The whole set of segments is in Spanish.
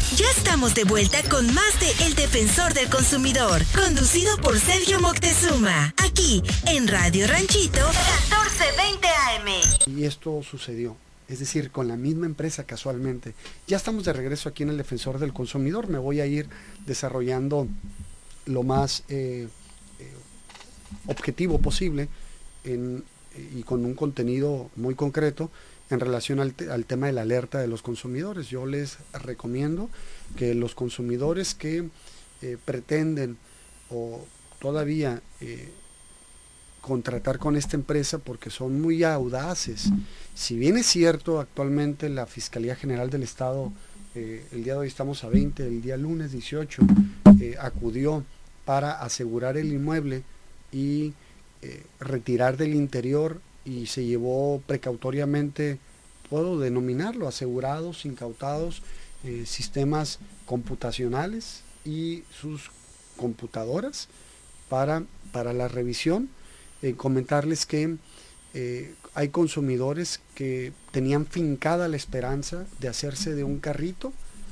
Ya estamos de vuelta con más de El Defensor del Consumidor, conducido por Sergio Moctezuma, aquí en Radio Ranchito 1420 AM. Y esto sucedió, es decir, con la misma empresa casualmente. Ya estamos de regreso aquí en El Defensor del Consumidor. Me voy a ir desarrollando lo más objetivo posible y con un contenido muy concreto en relación al tema de la alerta de los consumidores. Yo les recomiendo que los consumidores que pretenden o todavía contratar con esta empresa porque son muy audaces. Si bien es cierto, actualmente la Fiscalía General del Estado, el día de hoy estamos a 20, el día lunes 18, acudió para asegurar el inmueble y retirar del interior, y se llevó precautoriamente, puedo denominarlo, asegurados, incautados, sistemas computacionales y sus computadoras para la revisión. Comentarles que hay consumidores que tenían fincada la esperanza de hacerse de un carrito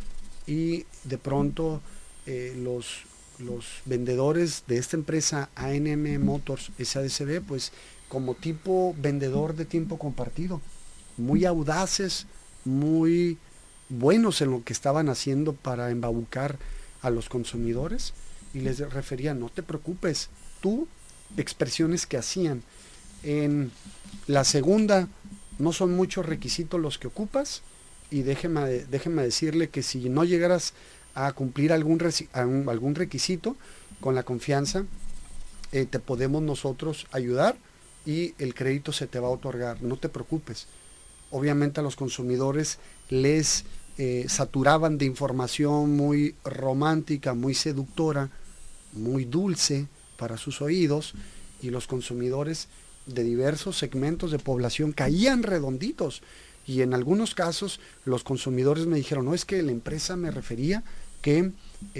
y de pronto los vendedores de esta empresa A&M Motors SADCB, pues como tipo vendedor de tiempo compartido, muy audaces, muy buenos en lo que estaban haciendo para embaucar a los consumidores, y les refería: no te preocupes, tú, expresiones que hacían. En la segunda, no son muchos requisitos los que ocupas, y déjeme decirle que si no llegaras a cumplir algún requisito, con la confianza te podemos nosotros ayudar y el crédito se te va a otorgar, no te preocupes. Obviamente a los consumidores les saturaban de información muy romántica, muy seductora, muy dulce para sus oídos, y los consumidores de diversos segmentos de población caían redonditos. Y en algunos casos los consumidores me dijeron: no, es que la empresa me refería que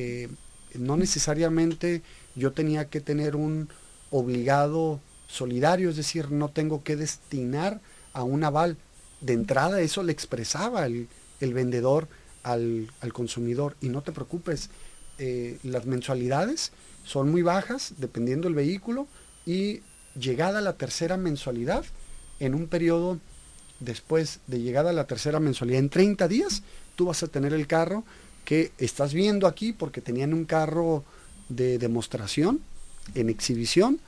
no necesariamente yo tenía que tener un obligado solidario, es decir, no tengo que destinar a un aval. De entrada eso le expresaba el vendedor al consumidor: y no te preocupes, las mensualidades son muy bajas dependiendo del vehículo, y llegada la tercera mensualidad, en un periodo después de llegada a la tercera mensualidad, en 30 días, tú vas a tener el carro que estás viendo aquí, porque tenían un carro de demostración, en exhibición,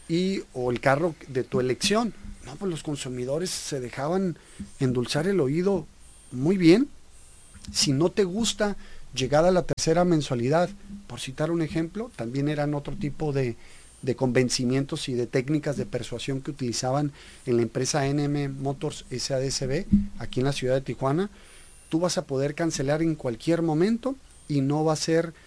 o el carro de tu elección. No, pues los consumidores se dejaban endulzar el oído muy bien. Si no te gusta, llegada a la tercera mensualidad, por citar un ejemplo, también eran otro tipo de convencimientos y de técnicas de persuasión que utilizaban en la empresa A&M Motors SADCB, aquí en la ciudad de Tijuana. Tú vas a poder cancelar en cualquier momento y no vas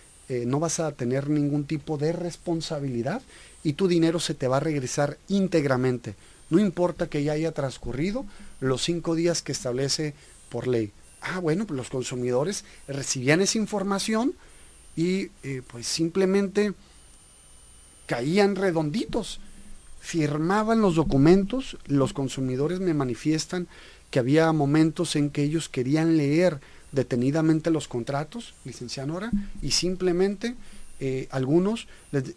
a tener ningún tipo de responsabilidad, y tu dinero se te va a regresar íntegramente. No importa que ya haya transcurrido los 5 días que establece por ley. Bueno, pues los consumidores recibían esa información y pues simplemente caían redonditos, firmaban los documentos. Los consumidores me manifiestan que había momentos en que ellos querían leer detenidamente los contratos, licenciada Nora, y simplemente algunos,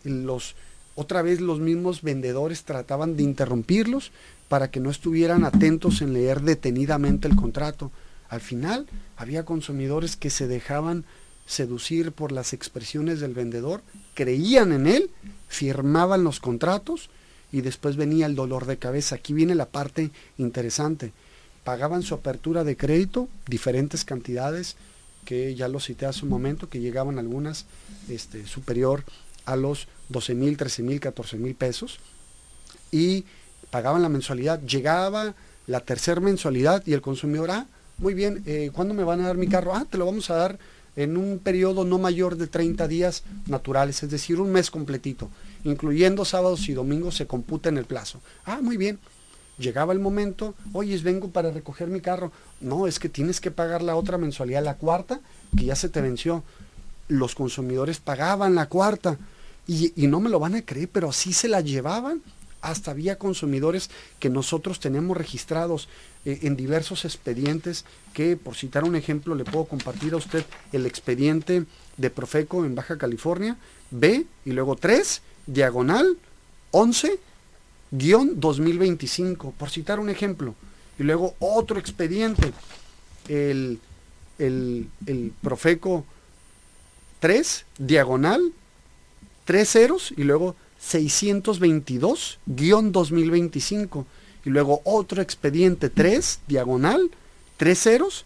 otra vez los mismos vendedores trataban de interrumpirlos para que no estuvieran atentos en leer detenidamente el contrato. Al final había consumidores que se dejaban seducir por las expresiones del vendedor, creían en él, firmaban los contratos, y después venía el dolor de cabeza. Aquí viene la parte interesante: pagaban su apertura de crédito, diferentes cantidades, que ya lo cité hace un momento, que llegaban algunas superior a los 12,000, 13,000, 14,000 pesos, y pagaban la mensualidad. Llegaba la tercera mensualidad y el consumidor: muy bien, ¿cuándo me van a dar mi carro? Te lo vamos a dar en un periodo no mayor de 30 días naturales, es decir, un mes completito, incluyendo sábados y domingos, se computa en el plazo. Muy bien. Llegaba el momento: oye, vengo para recoger mi carro. No, es que tienes que pagar la otra mensualidad, la cuarta, que ya se te venció. Los consumidores pagaban la cuarta, y no me lo van a creer, pero así se la llevaban hasta había consumidores que nosotros tenemos registrados en diversos expedientes, que por citar un ejemplo le puedo compartir a usted el expediente de Profeco en Baja California, B y luego 3, diagonal 11-2025, por citar un ejemplo, y luego otro expediente, el Profeco 3, diagonal 3 ceros y luego 622-2025, y luego otro expediente 3, diagonal 3 ceros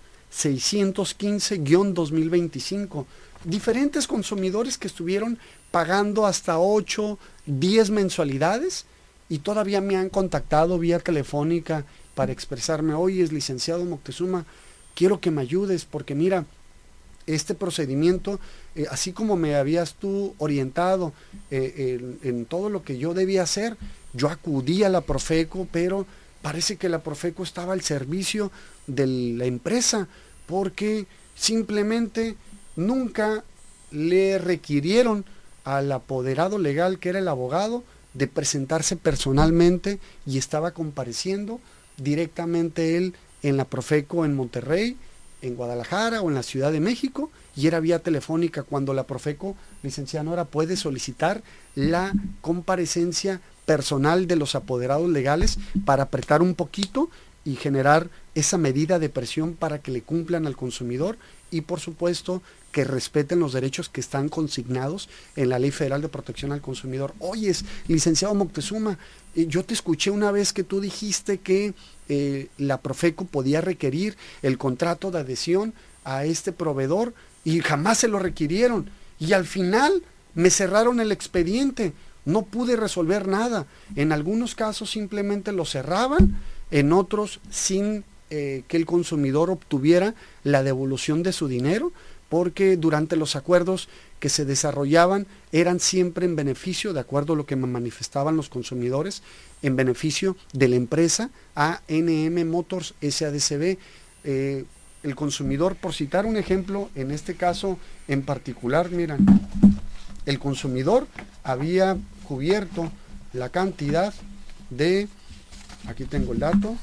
615-2025. Diferentes consumidores que estuvieron pagando hasta 8, 10 mensualidades y todavía me han contactado vía telefónica para expresarme: oye, licenciado Moctezuma, quiero que me ayudes porque mira, este procedimiento, así como me habías tú orientado en todo lo que yo debía hacer, yo acudí a la Profeco, pero parece que la Profeco estaba al servicio de la empresa, porque simplemente nunca le requirieron al apoderado legal, que era el abogado, de presentarse personalmente, y estaba compareciendo directamente él en la Profeco en Monterrey, en Guadalajara o en la Ciudad de México, y era vía telefónica, cuando la Profeco, licenciada Nora, puede solicitar la comparecencia personal de los apoderados legales para apretar un poquito y generar esa medida de presión para que le cumplan al consumidor y por supuesto que respeten los derechos que están consignados en la Ley Federal de Protección al Consumidor. Oyes, licenciado Moctezuma, yo te escuché una vez que tú dijiste que la Profeco podía requerir el contrato de adhesión a este proveedor y jamás se lo requirieron, y al final me cerraron el expediente, no pude resolver nada. En algunos casos simplemente lo cerraban, en otros sin que el consumidor obtuviera la devolución de su dinero, porque durante los acuerdos que se desarrollaban eran siempre en beneficio, de acuerdo a lo que me manifestaban los consumidores, en beneficio de la empresa A&M Motors SADCB. El consumidor, por citar un ejemplo, en este caso en particular, miran, el consumidor había cubierto la cantidad de, aquí tengo el dato,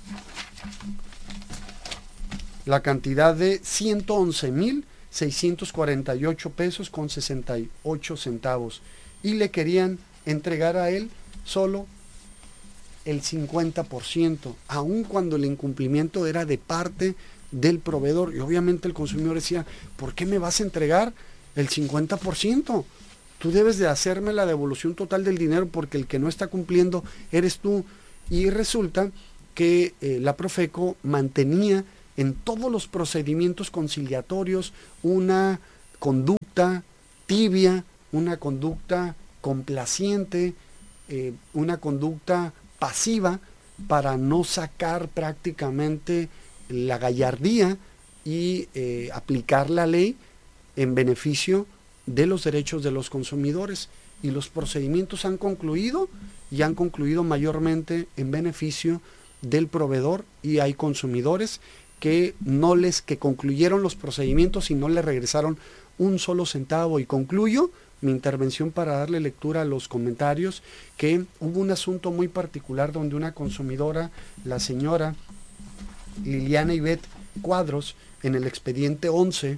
la cantidad de 111,648 pesos con 68 centavos, y le querían entregar a él solo el 50%, aun cuando el incumplimiento era de parte del proveedor. Y obviamente el consumidor decía: ¿por qué me vas a entregar el 50%? Tú debes de hacerme la devolución total del dinero, porque el que no está cumpliendo eres tú. Y resulta que la Profeco mantenía en todos los procedimientos conciliatorios una conducta tibia, una conducta complaciente, una conducta pasiva, para no sacar prácticamente la gallardía y aplicar la ley en beneficio de los derechos de los consumidores. Y los procedimientos han concluido, y han concluido mayormente en beneficio del proveedor, y hay consumidores que concluyeron los procedimientos y no le regresaron un solo centavo. Y concluyo mi intervención para darle lectura a los comentarios, que hubo un asunto muy particular donde una consumidora, la señora Liliana Ivette Cuadros, en el expediente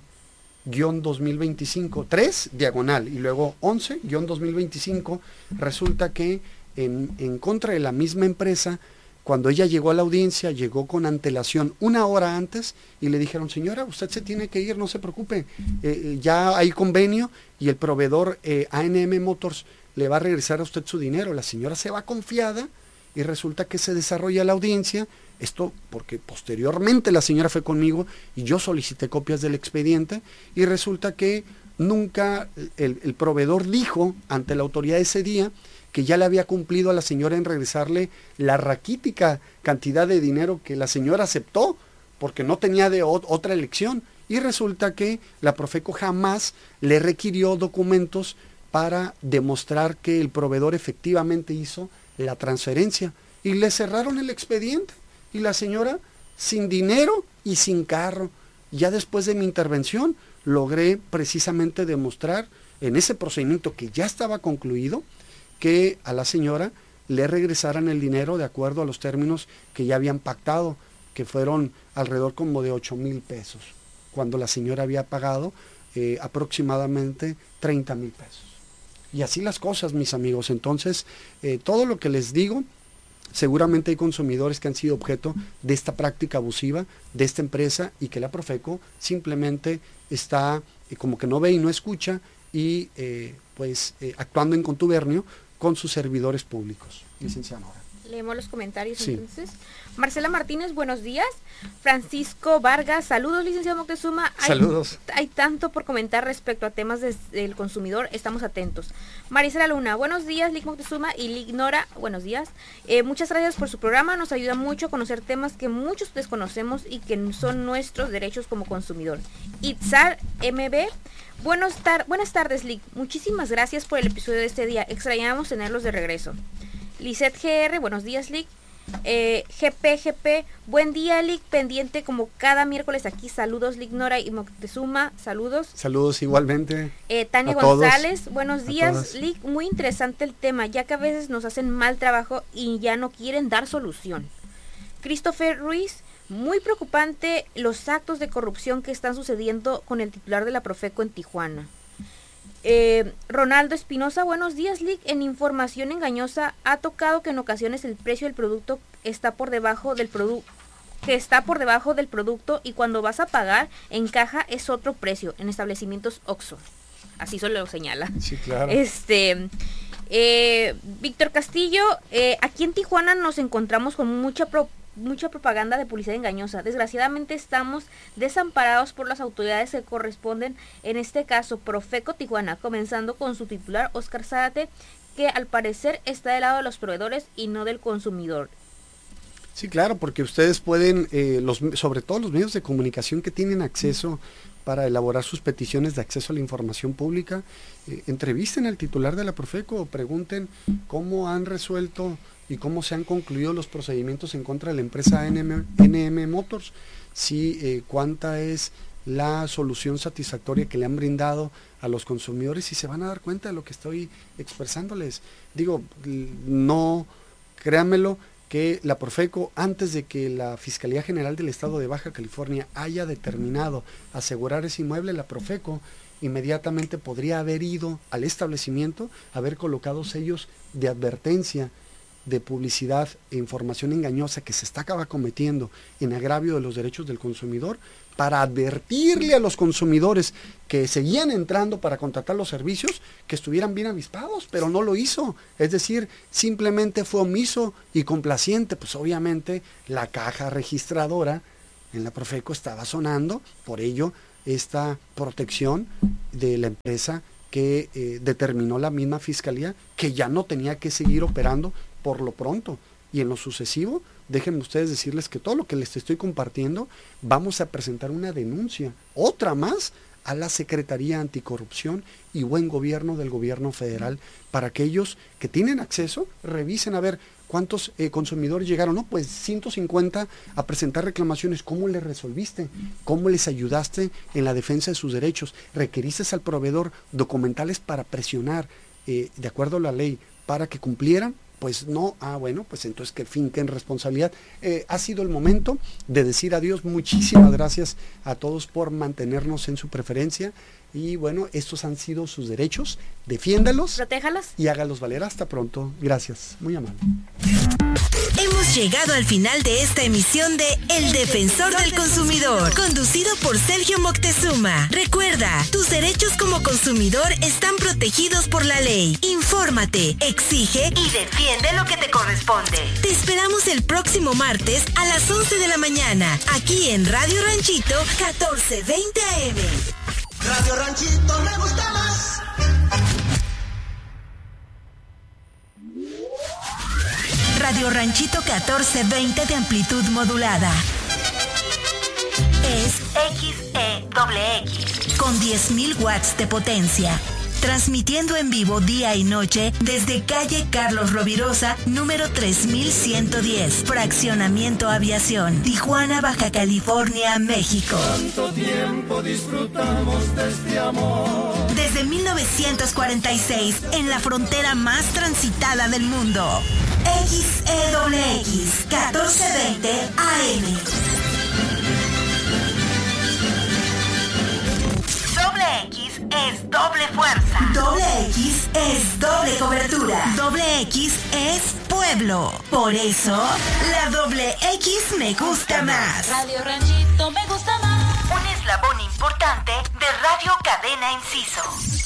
11-2025, 3 diagonal y luego 11-2025, resulta que en contra de la misma empresa, cuando ella llegó a la audiencia, llegó con antelación 1 hora antes, y le dijeron: señora, usted se tiene que ir, no se preocupe, ya hay convenio y el proveedor A&M Motors le va a regresar a usted su dinero. La señora se va confiada, y resulta que se desarrolla la audiencia. Esto porque posteriormente la señora fue conmigo y yo solicité copias del expediente, y resulta que nunca el proveedor dijo ante la autoridad ese día que ya le había cumplido a la señora en regresarle la raquítica cantidad de dinero que la señora aceptó porque no tenía otra elección. Y resulta que la Profeco jamás le requirió documentos para demostrar que el proveedor efectivamente hizo la transferencia, y le cerraron el expediente, y la señora sin dinero y sin carro. Ya después de mi intervención logré precisamente demostrar en ese procedimiento, que ya estaba concluido, que a la señora le regresaran el dinero de acuerdo a los términos que ya habían pactado, que fueron alrededor como de 8,000 pesos, cuando la señora había pagado aproximadamente 30,000 pesos. Y así las cosas, mis amigos. Entonces, todo lo que les digo, seguramente hay consumidores que han sido objeto de esta práctica abusiva de esta empresa y que la Profeco simplemente está como que no ve y no escucha y actuando en contubernio con sus servidores públicos. Licenciada Nora. Leemos los comentarios, sí. Entonces. Marcela Martínez, buenos días. Francisco Vargas, saludos, licenciado Moctezuma. Saludos. Hay tanto por comentar respecto a temas del consumidor, estamos atentos. Marisela Luna, buenos días, Lic Moctezuma y Lic Nora, buenos días. Muchas gracias por su programa, nos ayuda mucho a conocer temas que muchos desconocemos y que son nuestros derechos como consumidor. Itzar MB, buenas tardes, Lic. Muchísimas gracias por el episodio de este día, extrañamos tenerlos de regreso. Lisette GR, buenos días, Lic. GP, buen día, Lic, pendiente como cada miércoles aquí, saludos, Lic Nora y Moctezuma, saludos. Saludos igualmente. Tania González, buenos días, Lic, muy interesante el tema, ya que a veces nos hacen mal trabajo y ya no quieren dar solución. Christopher Ruiz, muy preocupante los actos de corrupción que están sucediendo con el titular de la Profeco en Tijuana. Ronaldo Espinosa, buenos días, Lic. En información engañosa ha tocado que en ocasiones el precio del producto está por debajo del producto y cuando vas a pagar en caja es otro precio en establecimientos OXXO. Así solo lo señala. Sí, claro. Víctor Castillo, aquí en Tijuana nos encontramos con mucha propaganda de publicidad engañosa. Desgraciadamente estamos desamparados por las autoridades que corresponden, en este caso Profeco Tijuana, comenzando con su titular Oscar Zárate, que al parecer está del lado de los proveedores y no del consumidor. Sí, claro, porque ustedes pueden, sobre todo los medios de comunicación que tienen acceso para elaborar sus peticiones de acceso a la información pública, entrevisten al titular de la Profeco o pregunten cómo han resuelto y cómo se han concluido los procedimientos en contra de la empresa NM Motors, cuánta es la solución satisfactoria que le han brindado a los consumidores y se van a dar cuenta de lo que estoy expresándoles. Digo, no, créanmelo, que la Profeco, antes de que la Fiscalía General del Estado de Baja California haya determinado asegurar ese inmueble, la Profeco inmediatamente podría haber ido al establecimiento, haber colocado sellos de advertencia de publicidad e información engañosa que se estaba cometiendo en agravio de los derechos del consumidor, para advertirle a los consumidores que seguían entrando para contratar los servicios que estuvieran bien avispados, pero no lo hizo. Es decir, simplemente fue omiso y complaciente. Pues obviamente la caja registradora en la Profeco estaba sonando, por ello esta protección de la empresa que determinó la misma fiscalía que ya no tenía que seguir operando por lo pronto. Y en lo sucesivo, déjenme ustedes decirles que todo lo que les estoy compartiendo, vamos a presentar una denuncia, otra más, a la Secretaría Anticorrupción y Buen Gobierno del Gobierno Federal, para que ellos que tienen acceso revisen a ver cuántos consumidores llegaron. No, pues 150 a presentar reclamaciones. ¿Cómo les resolviste? ¿Cómo les ayudaste en la defensa de sus derechos? ¿Requeriste al proveedor documentales para presionar, de acuerdo a la ley, para que cumplieran? Pues no, bueno, pues entonces que finquen responsabilidad. Ha sido el momento de decir adiós. Muchísimas gracias a todos por mantenernos en su preferencia. Y bueno, estos han sido sus derechos. Defiéndalos. Protéjalos. Y hágalos valer. Hasta pronto. Gracias. Muy amable. Hemos llegado al final de esta emisión de El Defensor del Consumidor, conducido por Sergio Moctezuma. Recuerda, tus derechos como consumidor están protegidos por la ley. Infórmate, exige y defiende lo que te corresponde. Te esperamos el próximo martes a las 11 de la mañana, aquí en Radio Ranchito 1420 AM. Radio Ranchito me gusta más. Radio Ranchito 1420 de amplitud modulada. Es XEWX con 10.000 watts de potencia. transmitiendo en vivo día y noche desde calle Carlos Rovirosa, número 3110, Fraccionamiento Aviación, Tijuana, Baja California, México. Tanto tiempo disfrutamos de este amor. Desde 1946, en la frontera más transitada del mundo. XEWX 1420 AM. Doble X es doble fuerza. Doble X es doble cobertura. Doble X es pueblo. Por eso, la doble X me gusta más. Radio Ranchito me gusta más. Un eslabón importante de Radio Cadena Inciso.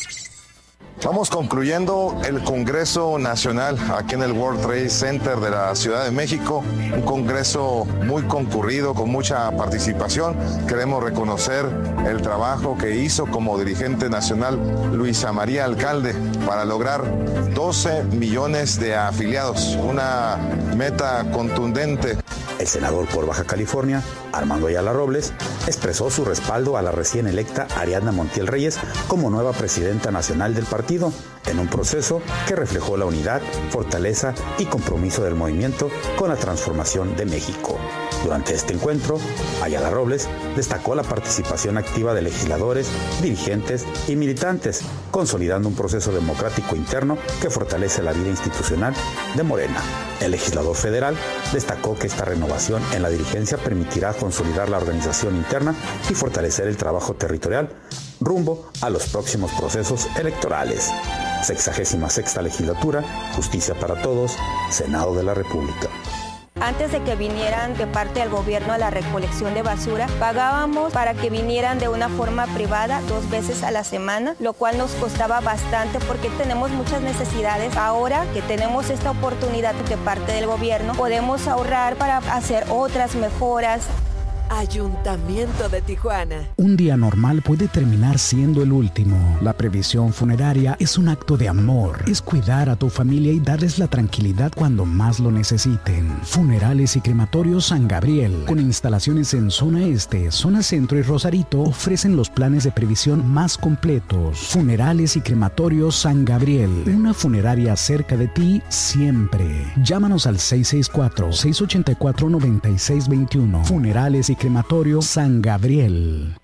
Vamos concluyendo el Congreso Nacional aquí en el World Trade Center de la Ciudad de México, un congreso muy concurrido, con mucha participación. Queremos reconocer el trabajo que hizo como dirigente nacional Luisa María Alcalde para lograr 12 millones de afiliados, una meta contundente. El senador por Baja California, Armando Ayala Robles, expresó su respaldo a la recién electa Ariadna Montiel Reyes como nueva presidenta nacional del partido, en un proceso que reflejó la unidad, fortaleza y compromiso del movimiento con la transformación de México. Durante este encuentro, Ayala Robles destacó la participación activa de legisladores, dirigentes y militantes, consolidando un proceso democrático interno que fortalece la vida institucional de Morena. El legislador federal destacó que esta renovación en la dirigencia permitirá consolidar la organización interna y fortalecer el trabajo territorial rumbo a los próximos procesos electorales. 66ª legislatura, Justicia para Todos, Senado de la República. Antes de que vinieran de parte del gobierno a la recolección de basura, pagábamos para que vinieran de una forma privada 2 veces a la semana, lo cual nos costaba bastante porque tenemos muchas necesidades. Ahora que tenemos esta oportunidad de parte del gobierno, podemos ahorrar para hacer otras mejoras. Ayuntamiento de Tijuana. Un día normal puede terminar siendo el último. La previsión funeraria es un acto de amor. Es cuidar a tu familia y darles la tranquilidad cuando más lo necesiten. Funerales y Crematorios San Gabriel, con instalaciones en zona este, zona centro y Rosarito, ofrecen los planes de previsión más completos. Funerales y Crematorios San Gabriel, una funeraria cerca de ti siempre. Llámanos al 664-684-9621. Funerales y Crematorio San Gabriel.